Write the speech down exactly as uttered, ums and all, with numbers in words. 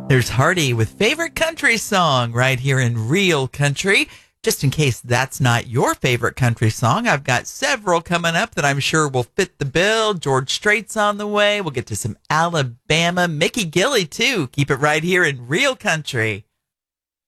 There's Hardy with Favorite Country Song right here in Real Country. Just in case that's not your favorite country song, I've got several coming up that I'm sure will fit the bill. George Strait's on the way. We'll get to some Alabama. Mickey Gilley, too. Keep it right here in Real Country.